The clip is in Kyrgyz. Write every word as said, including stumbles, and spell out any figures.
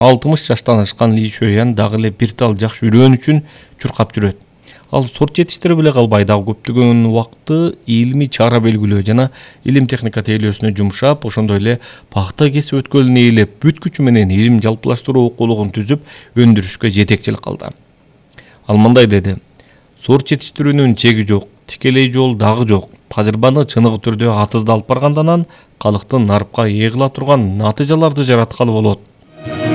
алтымыш жаштан ашкан Ли Шуян дагы эле бир тал жакшы үйрөнүү үчүн чуркап жүрөт. Ал сорт жетиштире беле калбай, дагы көптөгөн убакытты илимий чара белгилөө жана илим техника тейлөөсүнө жумшап, ошондой эле пахта кесип өткөлүн ээлеп, бүт күчү менен илим жалпылаштыруу окуулугун түзүп, өндүрүшкө жетекчилик кылды. Ал мындай деди: сорт жетиштирүүнүн чеги жок, тикелей жол дагы жок. Тажрыйбаны чыныгы түрдө атызда алып баргандан калктын нарпка ээ кыла турган натыйжаларды жараткалы болот.